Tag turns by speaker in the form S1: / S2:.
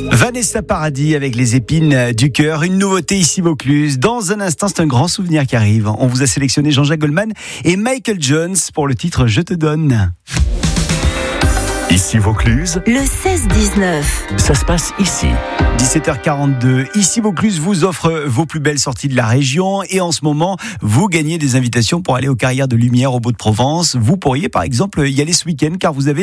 S1: Vanessa Paradis avec les épines du cœur, une nouveauté ici Vaucluse. Dans un instant, c'est un grand souvenir qui arrive. On vous a sélectionné Jean-Jacques Goldman et Michael Jones pour le titre Je te donne.
S2: Ici Vaucluse,
S3: le 16-19.
S2: ça se passe ici.
S1: 17h42, ici Vaucluse vous offre vos plus belles sorties de la région et en ce moment, vous gagnez des invitations pour aller aux Carrières de Lumière au Beau de Provence. Vous pourriez par exemple y aller ce week-end car vous avez